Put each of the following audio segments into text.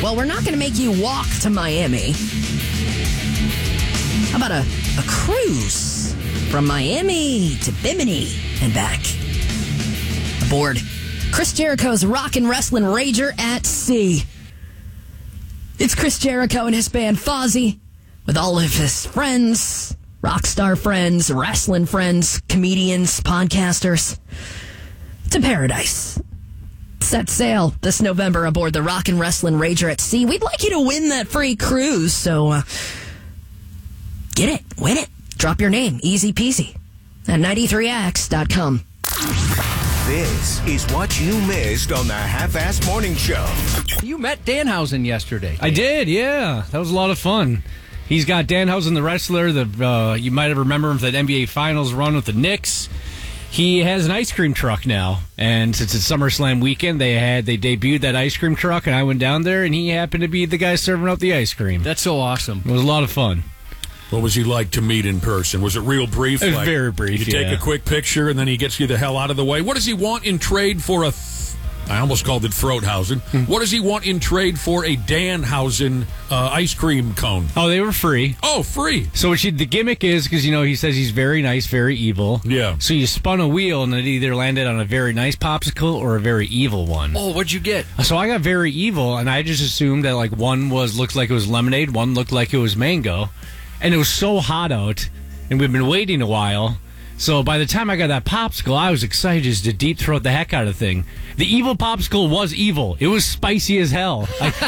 Well, we're not going to make you walk to Miami. How about a cruise from Miami to Bimini and back? Aboard Chris Jericho's Rockin' Wrestlin' Rager at Sea. It's Chris Jericho and his band Fozzy with all of his friends, rock star friends, wrestling friends, comedians, podcasters, to paradise. Set sail this November aboard the Rockin' Wrestlin' Rager at Sea. We'd like you to win that free cruise, so get it, win it. Drop your name, easy peasy, at 93x.com. This is what you missed on the Half-Ass Morning Show. You met Danhausen yesterday. I did, yeah. That was a lot of fun. He's got Danhausen, the wrestler. You might have remembered him for that NBA Finals run with the Knicks. He has an ice cream truck now, and since it's SummerSlam weekend, they debuted that ice cream truck, and I went down there, and he happened to be the guy serving out the ice cream. That's so awesome. It was a lot of fun. What was he like to meet in person? Was it real brief? It was very brief, You take a quick picture, and then he gets you the hell out of the way. What does he want in trade for I almost called it Throathausen. What does he want in trade for a Danhausen ice cream cone? Oh, they were free. Oh, free. So the gimmick is, because, he says he's very nice, very evil. Yeah. So you spun a wheel, and it either landed on a very nice popsicle or a very evil one. Oh, what'd you get? So I got very evil, and I just assumed that, one looked like it was lemonade, one looked like it was mango. And it was so hot out, and we've been waiting a while. So by the time I got that popsicle, I was excited just to deep throat the heck out of the thing. The evil popsicle was evil. It was spicy as hell.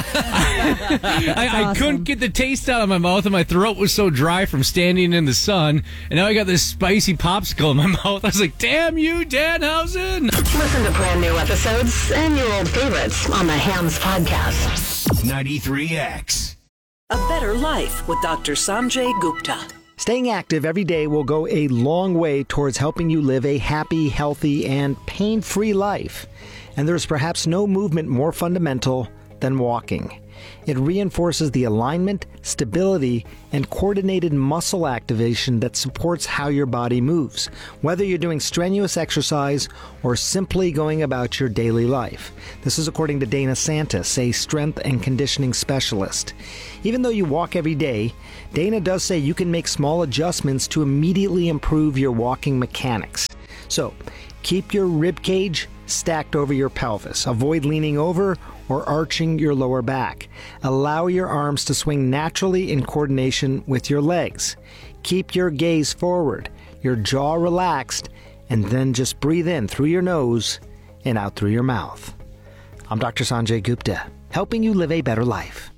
I couldn't get the taste out of my mouth, and my throat was so dry from standing in the sun. And now I got this spicy popsicle in my mouth. I was like, damn you, Danhausen! Listen to brand new episodes and your old favorites on the Hams Podcast. 93X. A Better Life with Dr. Sanjay Gupta. Staying active every day will go a long way towards helping you live a happy, healthy, and pain-free life. And there's perhaps no movement more fundamental than walking. It reinforces the alignment, stability, and coordinated muscle activation that supports how your body moves, whether you're doing strenuous exercise or simply going about your daily life. This is according to Dana Santis, a strength and conditioning specialist. Even though you walk every day, Dana does say you can make small adjustments to immediately improve your walking mechanics. So, keep your rib cage stacked over your pelvis. Avoid leaning over or arching your lower back. Allow your arms to swing naturally in coordination with your legs. Keep your gaze forward, your jaw relaxed, and then just breathe in through your nose and out through your mouth. I'm Dr. Sanjay Gupta, helping you live a better life.